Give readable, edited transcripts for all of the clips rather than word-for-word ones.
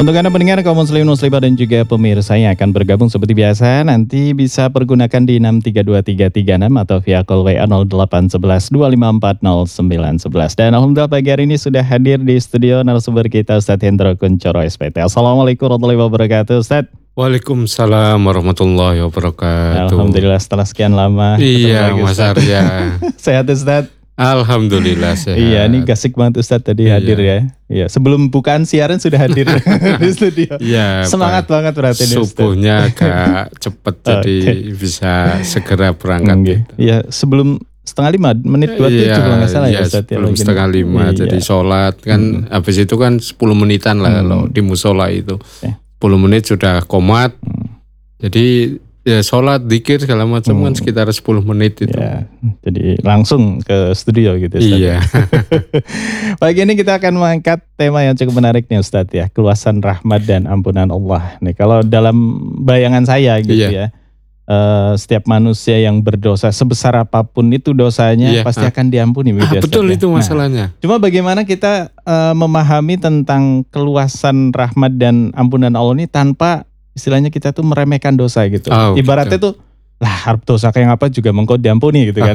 Untuk Anda pendengar kaum muslim muslimat dan juga pemirsa yang akan bergabung seperti biasa, nanti bisa pergunakan di 6323336 atau via call WA 0811 Dan alhamdulillah pagi hari ini sudah hadir di studio narasumber kita Ustadz Hendro Kuncoro SPT. Assalamualaikum warahmatullahi wabarakatuh, Ustadz. Waalaikumsalam warahmatullahi wabarakatuh. Alhamdulillah setelah sekian lama. Iya, Mas Arya. Sehat Ustadz? Alhamdulillah sehat. Iya, ini gasik banget Ustadz tadi hadir ya. Iya, sebelum bukaan siaran sudah hadir di studio. Iya, semangat banget berarti ini. Subuhnya agak cepet jadi bisa segera berangkat. Iya, sebelum 4:30 kalau nggak salah ya Ustadz. Sebelum 4:30 jadi sholat kan habis itu kan 10 menitan lah kalau di musola itu. 10 menit sudah qomat. Jadi ya sholat, dzikir segala macam kan sekitar 10 menit itu. Ya, jadi langsung ke studio gitu Ustadz. Iya. Pagi ini kita akan mengangkat tema yang cukup menarik nih Ustadz ya. Keluasan rahmat dan ampunan Allah. Nih kalau dalam bayangan saya gitu ya. Setiap manusia yang berdosa sebesar apapun itu dosanya pasti akan diampuni. Betul itu masalahnya. Cuma bagaimana kita memahami tentang keluasan rahmat dan ampunan Allah ini tanpa istilahnya kita tuh meremehkan dosa gitu. Ibaratnya tuh lah dosa kayak apa juga monggo diampuni gitu kan.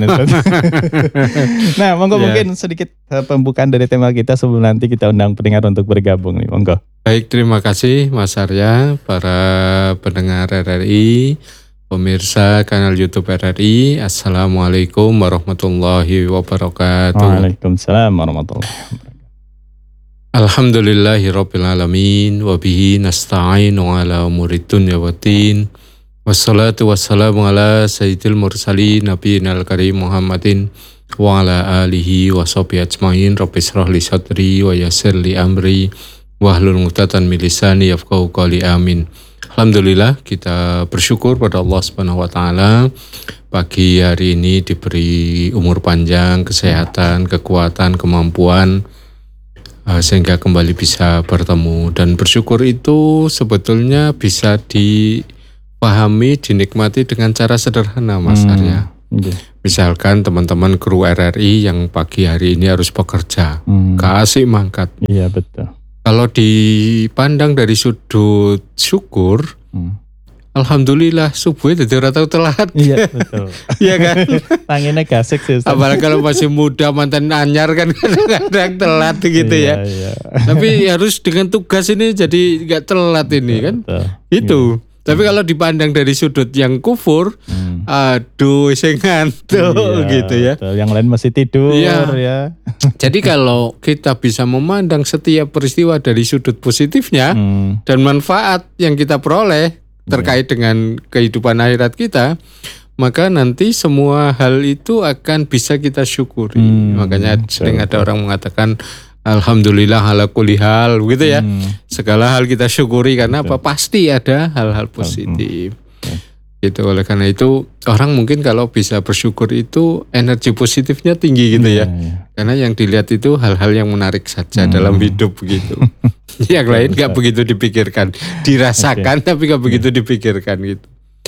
Nah monggo mungkin sedikit pembukaan dari tema kita sebelum nanti kita undang pendengar untuk bergabung nih, monggo. Baik, terima kasih Mas Arya, para pendengar RRI, pemirsa kanal YouTube RRI. Assalamualaikum warahmatullahi wabarakatuh. Waalaikumsalam warahmatullahi wabarakatuh. Alhamdulillahirabbil alamin wa bihi nasta'inu ala umurid dunya waddin. Wassalatu wassalamu ala sayyidil mursalin nabiyina al-karim Muhammadin wa ala alihi wa sahbihi ajmain. Rabbi shrah li sadri wa yassir li amri wahlul 'uqdatam min lisani yafqahu qawli. Amin. Alhamdulillah kita bersyukur pada Allah Subhanahu wa taala pagi hari ini diberi umur panjang, kesehatan, kekuatan, kemampuan sehingga kembali bisa bertemu, dan bersyukur itu sebetulnya bisa dipahami, dinikmati dengan cara sederhana Mas Arya. Misalkan teman-teman kru RRI yang pagi hari ini harus bekerja, kasih mangkat. Iya betul. Kalau dipandang dari sudut syukur, alhamdulillah subuh jadi rata telat. Iya betul. Iya kan? Tanginnya gasik sih Ustaz. Apalagi kalau masih muda mantan anyar kan kadang-kadang telat gitu ya. Iya. Tapi harus dengan tugas ini jadi gak telat ini kan. Itu. Tapi kalau dipandang dari sudut yang kufur, aduh saya ngantuk gitu ya. Betul. Yang lain masih tidur ya. Jadi kalau kita bisa memandang setiap peristiwa dari sudut positifnya dan manfaat yang kita peroleh terkait dengan kehidupan akhirat kita, maka nanti semua hal itu akan bisa kita syukuri. Makanya sering ada orang mengatakan alhamdulillah ala kulli hal gitu ya. Segala hal kita syukuri karena apa? Pasti ada hal-hal positif. Gitu. Oleh karena itu orang mungkin kalau bisa bersyukur itu energi positifnya tinggi gitu ya. Karena yang dilihat itu hal-hal yang menarik saja dalam hidup gitu. Yang lain gak begitu dipikirkan, dirasakan tapi gak begitu dipikirkan gitu.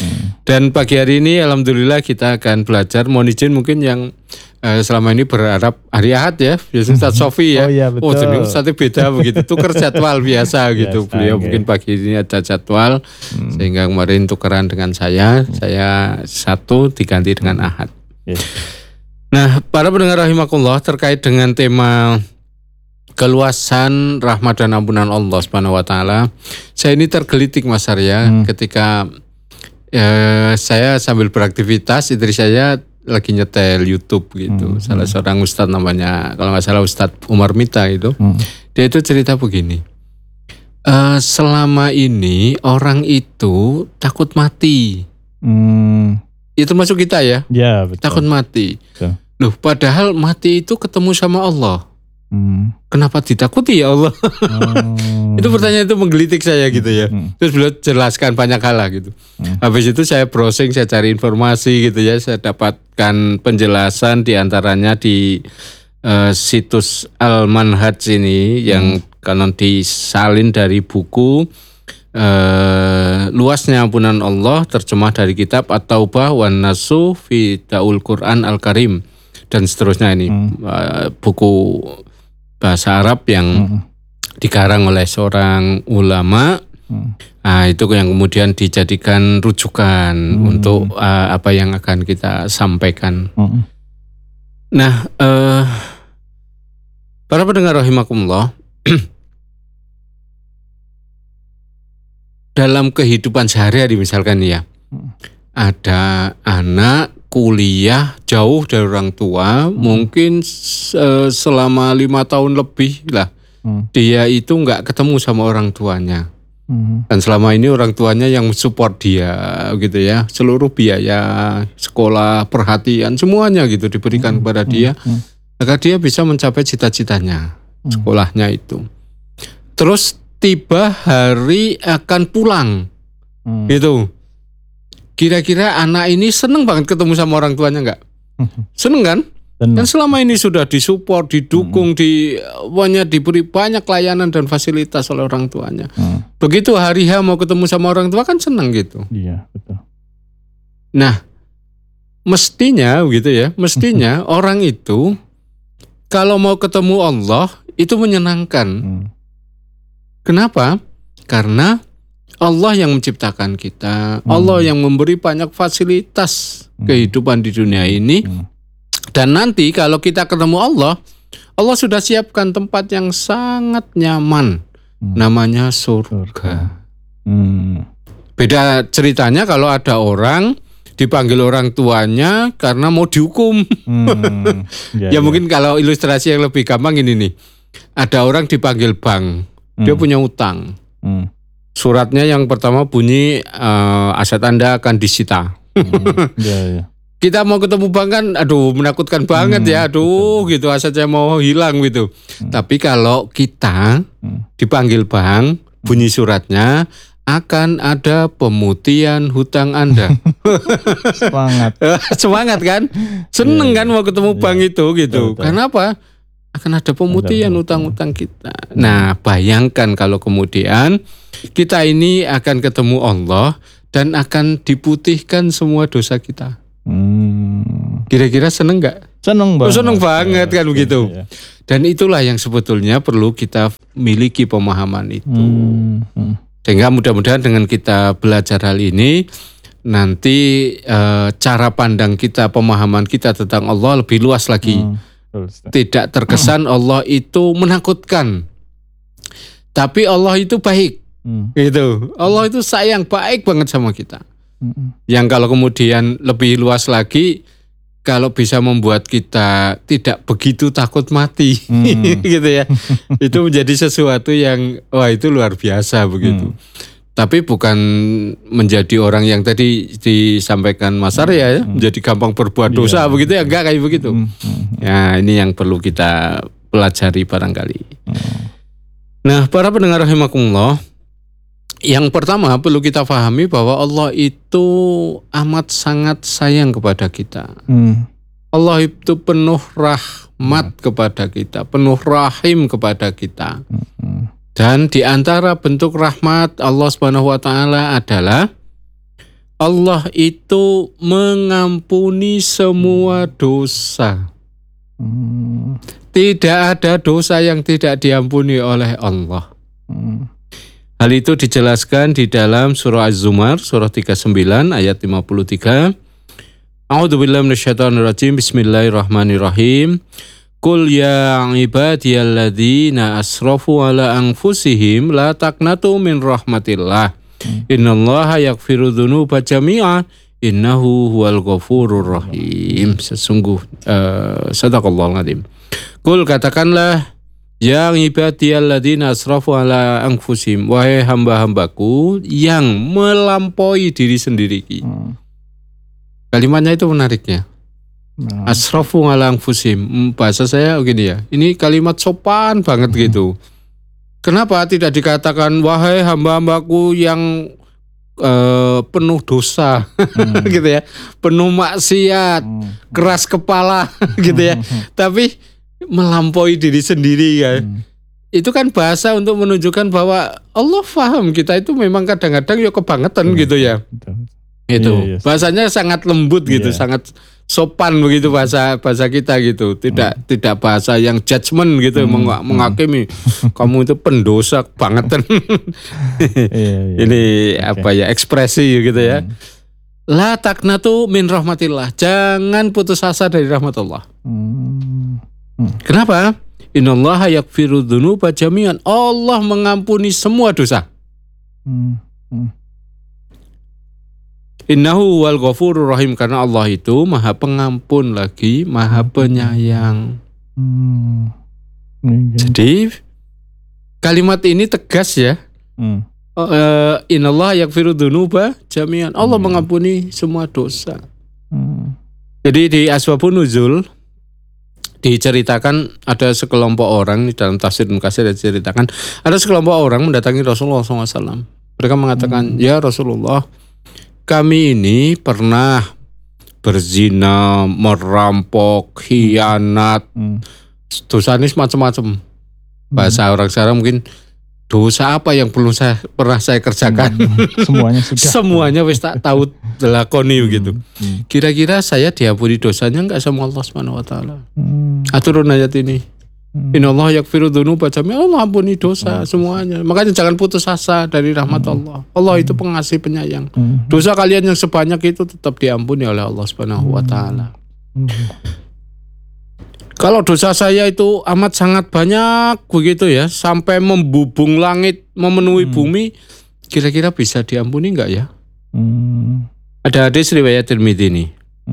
Dan pagi hari ini alhamdulillah kita akan belajar. Mohon izin mungkin yang selama ini berharap hari Ahad ya, biasanya Ustaz Sofi ya. Oh jadi Ustaznya beda begitu, tukar jadwal biasa gitu. Beliau mungkin pagi ini ada jadwal sehingga kemarin tukeran dengan saya satu diganti dengan Ahad. Nah para pendengar rahimakumullah, terkait dengan tema keluasan rahmat dan ampunan Allah Subhanahu wa taala, saya ini tergelitik Mas Arya ketika saya sambil beraktivitas, istri saya lagi nyetel YouTube gitu. Salah seorang ustadz namanya, kalau nggak salah Ustadz Umar Mita itu, dia itu cerita begini. Selama ini orang itu takut mati. Itu masuk kita ya? Ya betul. Takut mati. Betul. Loh, padahal mati itu ketemu sama Allah. Kenapa ditakuti ya Allah? Itu pertanyaan itu menggelitik saya gitu ya. Terus beliau jelaskan banyak hal lah gitu. Habis itu saya browsing, saya cari informasi gitu ya. Saya dapatkan penjelasan diantaranya di situs Al-Manhaj ini yang kanan disalin dari buku Luasnya Ampunan Allah, terjemah dari kitab At-Taubah wan Nasu fi Daul Quran Al-Karim dan seterusnya ini buku bahasa Arab yang dikarang oleh seorang ulama. Nah, itu yang kemudian dijadikan rujukan untuk apa yang akan kita sampaikan. Nah, para pendengar rahimakumullah, dalam kehidupan sehari-hari misalkan ya, ada anak kuliah jauh dari orang tua, mungkin selama 5 tahun lebih lah, dia itu nggak ketemu sama orang tuanya. Dan selama ini orang tuanya yang support dia gitu ya, seluruh biaya sekolah, perhatian semuanya gitu diberikan kepada dia, agar dia bisa mencapai cita-citanya sekolahnya itu. Terus tiba hari akan pulang gitu. Kira-kira anak ini seneng banget ketemu sama orang tuanya nggak? Seneng kan? Dan selama ini sudah disupport, didukung, diberi banyak layanan dan fasilitas oleh orang tuanya. Begitu hari H mau ketemu sama orang tua kan seneng gitu. Iya, betul. Nah, mestinya gitu ya, mestinya orang itu kalau mau ketemu Allah itu menyenangkan. Kenapa? Karena Allah yang menciptakan kita, Allah yang memberi banyak fasilitas kehidupan di dunia ini. Dan nanti kalau kita ketemu Allah, Allah sudah siapkan tempat yang sangat nyaman, namanya surga. Beda ceritanya kalau ada orang dipanggil orang tuanya karena mau dihukum. Ya mungkin kalau ilustrasi yang lebih gampang ini nih, ada orang dipanggil bank, dia punya utang. Suratnya yang pertama bunyi aset Anda akan disita. Kita mau ketemu bank kan, aduh menakutkan banget ya, aduh gitu asetnya mau hilang gitu. Tapi kalau kita dipanggil bank, bunyi suratnya akan ada pemutihan hutang Anda. Semangat. Semangat kan? Seneng kan mau ketemu bank itu gitu. Kenapa? Akan ada pemutihan hutang-hutang kita. Nah, bayangkan kalau kemudian kita ini akan ketemu Allah dan akan diputihkan semua dosa kita. Kira-kira seneng nggak? Seneng banget. Seneng banget kan begitu. Dan itulah yang sebetulnya perlu kita miliki pemahaman itu. Sehingga mudah-mudahan dengan kita belajar hal ini, nanti cara pandang kita, pemahaman kita tentang Allah lebih luas lagi. Tidak terkesan Allah itu menakutkan, tapi Allah itu baik. Gitu. Allah itu sayang, baik banget sama kita. Yang kalau kemudian lebih luas lagi, kalau bisa membuat kita tidak begitu takut mati, gitu ya, itu menjadi sesuatu yang wah itu luar biasa begitu. Tapi bukan menjadi orang yang tadi disampaikan Mas Arya ya, menjadi gampang berbuat dosa begitu ya, enggak kayak begitu. Ya ini yang perlu kita pelajari barangkali. Nah, para pendengar rahimakumullah, yang pertama perlu kita pahami bahwa Allah itu amat sangat sayang kepada kita. Allah itu penuh rahmat kepada kita, penuh rahim kepada kita. Dan di antara bentuk rahmat Allah Subhanahu wa taala adalah Allah itu mengampuni semua dosa. Tidak ada dosa yang tidak diampuni oleh Allah. Hal itu dijelaskan di dalam surah Az-Zumar, surah 39 ayat 53. A'udzubillahi minasyaitonirrajim. Bismillahirrahmanirrahim. Qul ya ibadiyalladzina asrafu ala anfusihim la taqnatu min rahmatillah. Innallaha yaghfiru dzunuba jami'a innahu huwal ghafurur rahim. Sadaqallahul azim. Qul, katakanlah, ya ibadiyalladzina asrafu ala anfusihim, wahai hamba-hambaku yang melampaui diri sendiri. Kalimatnya itu menariknya. Asrafu ala anfusihim. Bahasa saya begini ya. Ini kalimat sopan banget gitu. Kenapa tidak dikatakan wahai hamba-hambaku yang penuh dosa, gitu ya, penuh maksiat, keras kepala, gitu ya. Tapi melampaui diri sendiri ya. Itu kan bahasa untuk menunjukkan bahwa Allah paham kita itu memang kadang-kadang ya kebangetan gitu ya. Itu bahasanya sangat lembut gitu, sangat sopan begitu bahasa kita gitu, tidak bahasa yang judgement gitu, menghakimi kamu itu pendosa banget. Ini apa ya, ekspresi gitu ya. La taqnatu min rahmatillah, jangan putus asa dari rahmat Allah. Kenapa? Innallaha yaghfiru dzunuba jami'an, Allah mengampuni semua dosa. Innahu wal ghafurur rahim, karena Allah itu maha pengampun lagi maha penyayang. Jadi kalimat ini tegas ya. Innallaha yaghfiru dzunuba jami'an, Allah mengampuni semua dosa. Jadi di Asbabun Nuzul diceritakan ada sekelompok orang, di dalam tafsir Ibnu Katsir diceritakan ada sekelompok orang mendatangi Rasulullah SAW. Mereka mengatakan, ya Rasulullah, kami ini pernah berzina, merampok, khianat, dosa ini macam-macam. Bahasa orang sekarang mungkin, dosa apa yang belum pernah saya kerjakan? Semuanya sudah. Semuanya wis tak tahu dilakoni begitu. Kira-kira saya diampuni dosanya enggak sama Allah Subhanahu wa taala? Aturun ayat ini. Innallaha yaghfiru dzunuba jami'an, Allah ampuni dosa semuanya. Makanya jangan putus asa dari rahmat Allah. Allah itu pengasih penyayang. Dosa kalian yang sebanyak itu tetap diampuni oleh Allah Subhanahu wa taala. Kalau dosa saya itu amat sangat banyak begitu ya, sampai membubung langit, memenuhi bumi, kira-kira bisa diampuni enggak ya? Ada hadis riwayat Tirmidzi ini.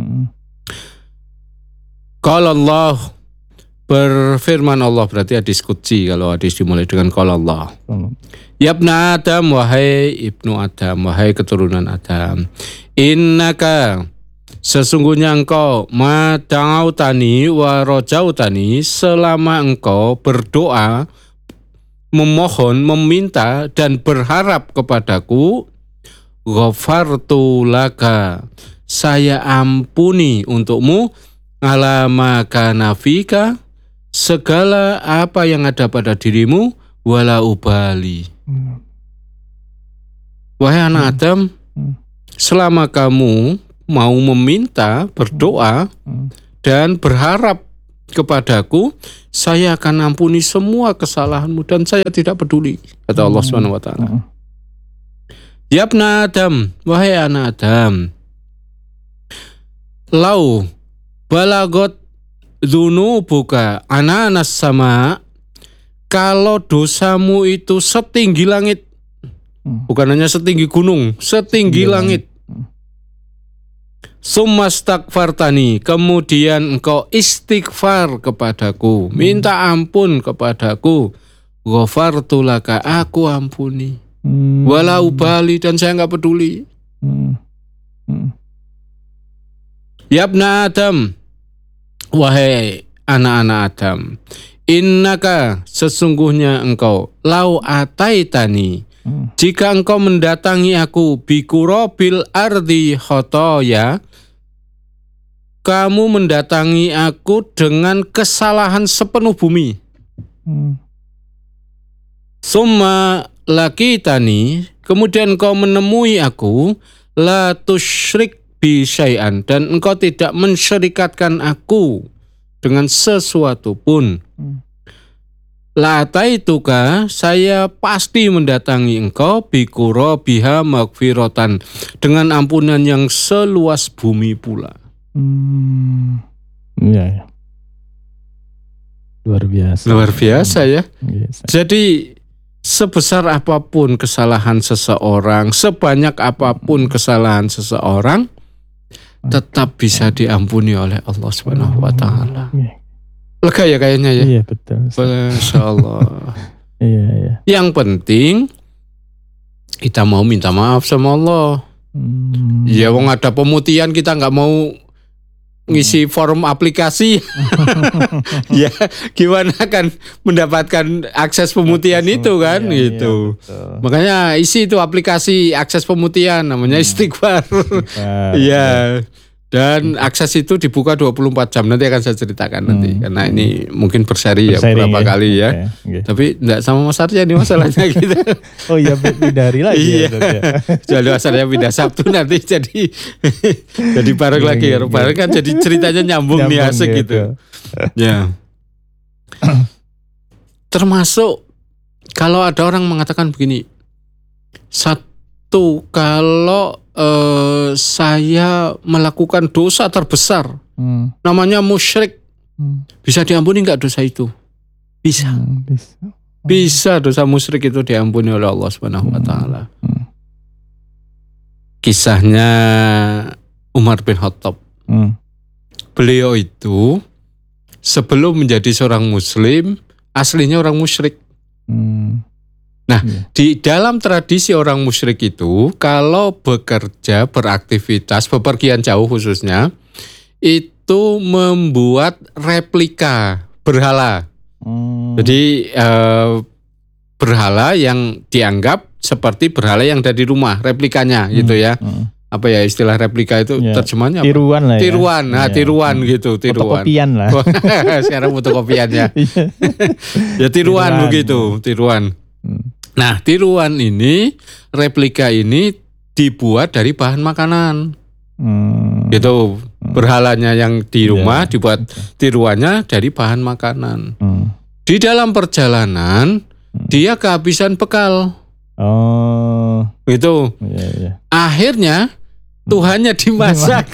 Qala Allah, berfirman Allah, berarti hadis qudsi kalau hadis dimulai dengan qala Allah. Ya ibna Adam, wahai ibnu Adam, wahai keturunan Adam, innaka, sesungguhnya engkau, ma da'autani wa rajautani, selama engkau berdoa, memohon, meminta dan berharap kepadaku, ghafartu laka, saya ampuni untukmu, ala ma kana fika, segala apa yang ada pada dirimu, wala ubali. Wahai anak Adam, selama kamu mau meminta, berdoa, dan berharap kepadaku, saya akan ampuni semua kesalahanmu dan saya tidak peduli, kata Allah Subhanahu wa taala. Ya ibna Adam, wahai anak Adam, lau balagot dzunubuka ananas sama, kalau dosamu itu setinggi langit, bukan hanya setinggi gunung, setinggi langit. Summa staghfartani, kemudian engkau istighfar kepadaku, minta ampun kepadaku, ghafartu laka, aku ampuni, wala ubali, dan saya enggak peduli. Ya ibna Adam, wahai anak-anak Adam, innaka, sesungguhnya engkau, lau ataitani, jika engkau mendatangi aku, bikurobil ardi khotoya, kamu mendatangi aku dengan kesalahan sepenuh bumi. Summa lakitani, kemudian engkau menemui aku, la tusyrik bi syai'an, dan engkau tidak mensyirikatkan aku dengan sesuatu pun. La taituka, saya pasti mendatangi engkau, bikuro biha magfiratan, dengan ampunan yang seluas bumi pula. Ya. Luar biasa. Luar biasa ya. Jadi sebesar apapun kesalahan seseorang, sebanyak apapun kesalahan seseorang, tetap bisa diampuni oleh Allah Subhanahu wa taala. Lega ya kayaknya ya. Iya betul. Masya Allah. Iya. Yang penting kita mau minta maaf sama Allah. Ya wong ada pemutihan, kita nggak mau ngisi form aplikasi. Ya gimana kan mendapatkan akses pemutihan itu kan gitu. Iya, makanya isi itu aplikasi akses pemutihan, namanya istighfar. Iya. Dan akses itu dibuka 24 jam. Nanti akan saya ceritakan nanti. Karena ini mungkin berseri ya beberapa kali ya. Okay. Tapi enggak sama Mas Arya nih masalahnya gitu. Oh iya, beda hari lagi. Iya. Jadi asalnya pindah Sabtu nanti jadi bareng lagi. Bareng kan jadi ceritanya nyambung nih asik gitu. Ya. Termasuk kalau ada orang mengatakan begini. Satu, kalau saya melakukan dosa terbesar, namanya musyrik, bisa diampuni nggak dosa itu? Bisa. Bisa dosa musyrik itu diampuni oleh Allah Subhanahu Wa Taala. Kisahnya Umar bin Khattab. Beliau itu sebelum menjadi seorang Muslim, aslinya orang musyrik. Nah, di dalam tradisi orang musyrik itu, kalau bekerja, beraktivitas, bepergian jauh khususnya, itu membuat replika berhala. Jadi berhala yang dianggap seperti berhala yang ada di rumah, replikanya gitu ya. Apa ya istilah replika itu terjemahnya apa? Tiruan lah ya. Tiruan, nah tiruan gitu, tiruan. Fotokopian lah. Sekarang fotokopian ya. Ya tiruan begitu, tiruan. Nah, tiruan ini, replika ini dibuat dari bahan makanan. Gitu. Berhalanya yang di rumah dibuat tiruannya dari bahan makanan. Di dalam perjalanan dia kehabisan bekal. Gitu. Akhirnya Tuhannya dimasak.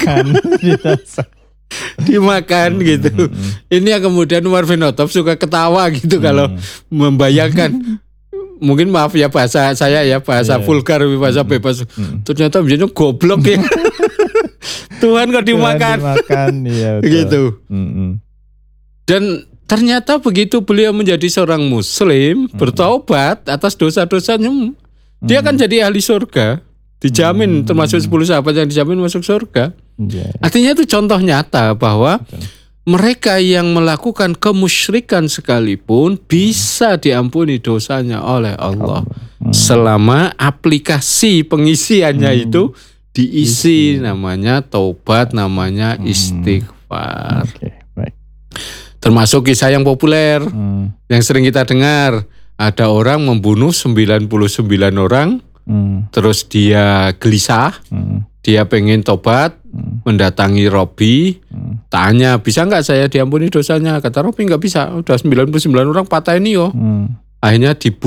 Dimakan gitu. Ini yang kemudian Umar bin Khattab suka ketawa gitu kalau membayangkan. Mungkin maaf ya bahasa saya ya, bahasa vulgar, bahasa bebas. Ternyata menjadi goblok ya. Tuhan kok dimakan. Iya, gitu. Dan ternyata begitu beliau menjadi seorang Muslim, bertaubat atas dosa-dosanya, dia akan jadi ahli surga. Dijamin termasuk 10 sahabat yang dijamin masuk surga. Artinya itu contoh nyata bahwa mereka yang melakukan kemusyrikan sekalipun bisa diampuni dosanya oleh Allah selama aplikasi pengisiannya itu diisi, namanya taubat, namanya istighfar. Termasuk kisah yang populer yang sering kita dengar, ada orang membunuh 99 orang, terus dia gelisah, dia pengen tobat, mendatangi Robi, tanya bisa nggak saya diampuni dosanya? Kata Robi nggak bisa, udah 99 orang patah ini yo. Akhirnya dibunuh.